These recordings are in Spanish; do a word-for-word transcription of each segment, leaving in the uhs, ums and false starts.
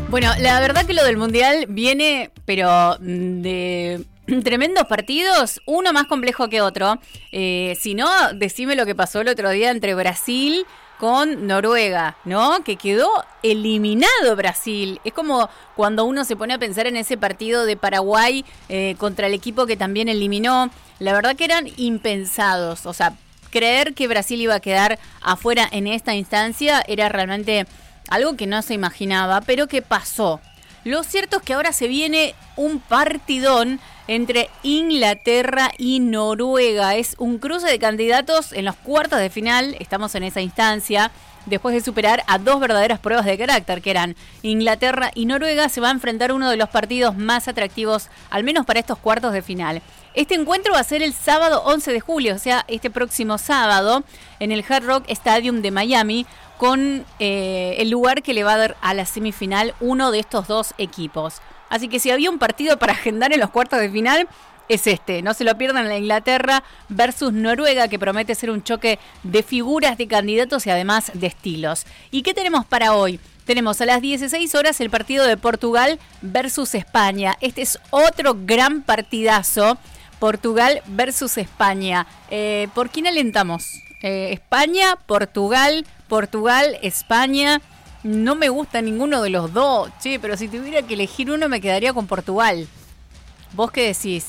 Bueno, la verdad que lo del Mundial viene, pero de tremendos partidos, uno más complejo que otro. Eh, si no, decime lo que pasó el otro día entre Brasil con Noruega, ¿no? Que quedó eliminado Brasil. Es como cuando uno se pone a pensar en ese partido de Paraguay eh, contra el equipo que también eliminó. La verdad que eran impensados. O sea, creer que Brasil iba a quedar afuera en esta instancia era realmente algo que no se imaginaba, pero que pasó. Lo cierto es que ahora se viene un partidón entre Inglaterra y Noruega. Es un cruce de candidatos en los cuartos de final. Estamos en esa instancia. Después de superar a dos verdaderas pruebas de carácter, que eran Inglaterra y Noruega, se va a enfrentar uno de los partidos más atractivos, al menos para estos cuartos de final. Este encuentro va a ser el sábado once de julio, o sea, este próximo sábado, en el Hard Rock Stadium de Miami, con eh, el lugar que le va a dar a la semifinal uno de estos dos equipos. Así que si había un partido para agendar en los cuartos de final, es este. No se lo pierdan, la Inglaterra versus Noruega, que promete ser un choque de figuras, de candidatos y además de estilos. ¿Y qué tenemos para hoy? Tenemos a las dieciséis horas el partido de Portugal versus España. Este es otro gran partidazo. Portugal versus España. Eh, ¿Por quién alentamos? Eh, España, Portugal, Portugal, España. No me gusta ninguno de los dos. Che, pero si tuviera que elegir uno me quedaría con Portugal. ¿Vos qué decís?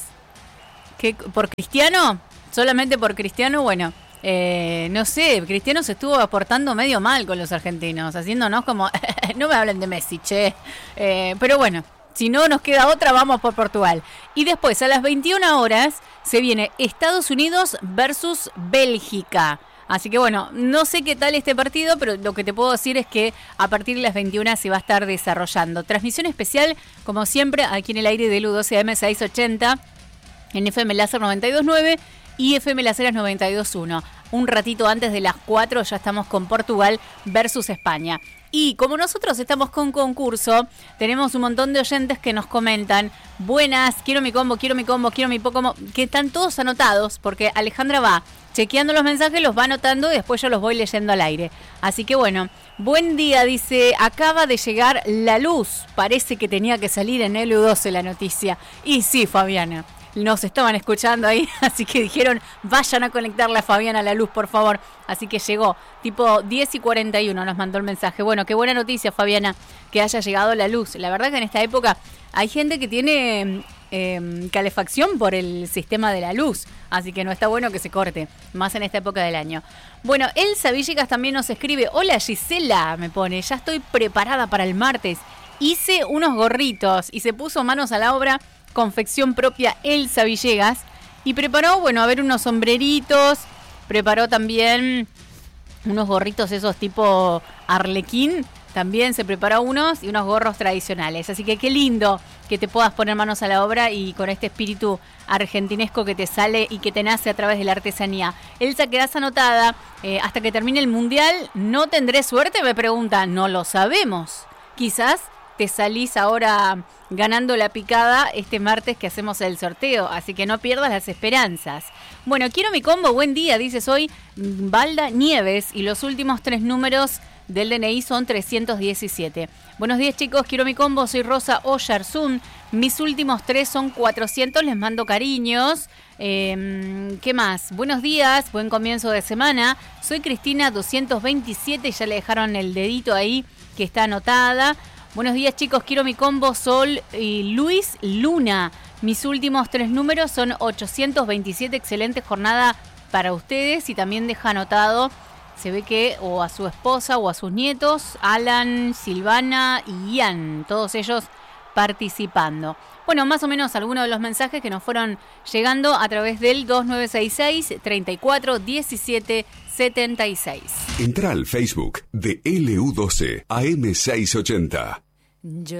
¿Qué, ¿Por Cristiano? ¿Solamente por Cristiano? Bueno, eh, no sé, Cristiano se estuvo aportando medio mal con los argentinos, haciéndonos como, no me hablen de Messi, che. Eh, pero bueno, si no nos queda otra, vamos por Portugal. Y después, a las veintiuna horas, se viene Estados Unidos versus Bélgica. Así que bueno, no sé qué tal este partido, pero lo que te puedo decir es que a partir de las veintiuna se va a estar desarrollando. Transmisión especial, como siempre, aquí en el aire del U doce A M seiscientos ochenta, en F M Láser noventa y dos punto nueve y F M Láseres noventa y dos punto uno. Un ratito antes de las cuatro ya estamos con Portugal versus España. Y como nosotros estamos con concurso, tenemos un montón de oyentes que nos comentan: buenas, quiero mi combo, quiero mi combo, quiero mi combo, que están todos anotados, porque Alejandra va chequeando los mensajes, los va anotando y después yo los voy leyendo al aire. Así que bueno, buen día, dice, acaba de llegar la luz. Parece que tenía que salir en el U doce la noticia. Y sí, Fabiana, nos estaban escuchando ahí, así que dijeron, vayan a conectarle a Fabiana a la luz, por favor. Así que llegó, tipo diez y cuarenta y uno nos mandó el mensaje. Bueno, qué buena noticia, Fabiana, que haya llegado la luz. La verdad que en esta época hay gente que tiene eh, calefacción por el sistema de la luz, así que no está bueno que se corte, más en esta época del año. Bueno, Elsa Villegas también nos escribe, hola Gisela, me pone, ya estoy preparada para el martes. Hice unos gorritos y se puso manos a la obra, confección propia Elsa Villegas, y preparó, bueno, a ver, unos sombreritos, preparó también unos gorritos esos tipo arlequín, también se preparó unos y unos gorros tradicionales, así que qué lindo que te puedas poner manos a la obra y con este espíritu argentinesco que te sale y que te nace a través de la artesanía. Elsa, quedás anotada, eh, hasta que termine el Mundial, ¿no tendré suerte? Me pregunta, no lo sabemos, quizás te salís ahora ganando la picada este martes que hacemos el sorteo, así que no pierdas las esperanzas. Bueno, quiero mi combo, buen día, dice soy Balda Nieves y los últimos tres números del D N I son trescientos diecisiete. Buenos días chicos, quiero mi combo, soy Rosa Oyarzún, mis últimos tres son cuatrocientos, les mando cariños. Eh, ¿Qué más? Buenos días, buen comienzo de semana, soy Cristina doscientos veintisiete, ya le dejaron el dedito ahí que está anotada. Buenos días chicos, quiero mi combo Sol y Luis Luna. Mis últimos tres números son ochocientos veintisiete. Excelente jornada para ustedes. Y también deja anotado, se ve que o a su esposa o a sus nietos, Alan, Silvana y Ian, todos ellos participando. Bueno, más o menos algunos de los mensajes que nos fueron llegando a través del dos nueve seis seis, treinta y cuatro, diecisiete, setenta y seis. Entra al Facebook de L U doce A M seiscientos ochenta. Yo